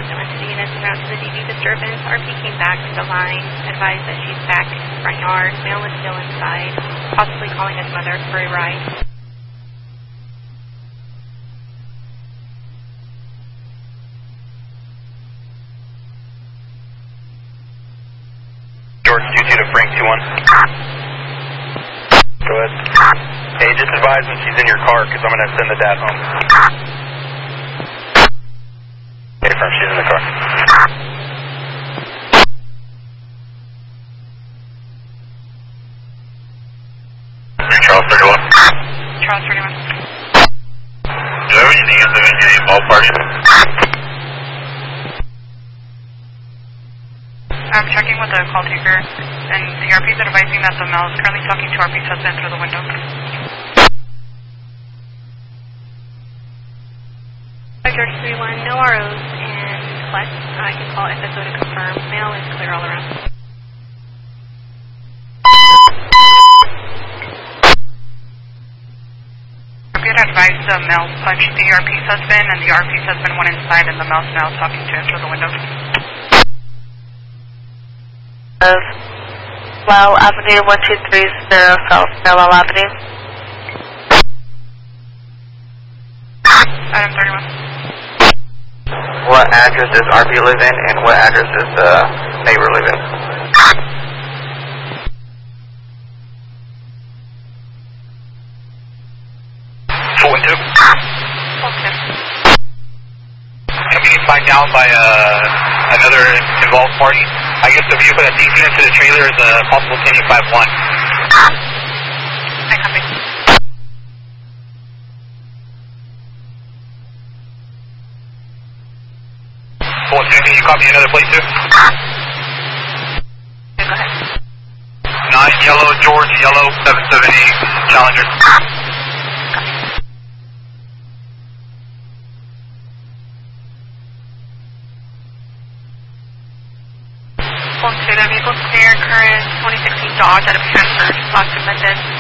report no entity units around to the DV disturbance. RP came back to the line, advised that she's back in the front yard. Male is still inside, possibly calling his mother for a ride. George 22 to Frank 21. Go ahead. Hey, just advise when she's in your car because I'm going to send the dad home. Hey, Frank, she's in the car. Charles 31. Charles 31. Do you have anything else of any involved parties? I'm checking with the call taker, and the RP is advising that the male is currently talking to RP's husband through the window. George 31, no ROs in Quest. I can call FSO to confirm. Male is clear all around. RP had advised the male punched the RP's husband, and the RP's husband went inside, and the male's now talking to him through the window. Of Lowell Avenue, 1230 South Lowell Avenue. Item 31. What address does RP live in, and what address does the neighbor live in? 412. I'm being flagged down by another involved party. I guess the vehicle that's taking into the trailer is a possible 1051. I copy. Can you copy another plate too? Yeah, go ahead. 9 Yellow George Yellow 778 Challenger. The vehicle clear, current 2016 Dodge out of Hanford, locked and mended.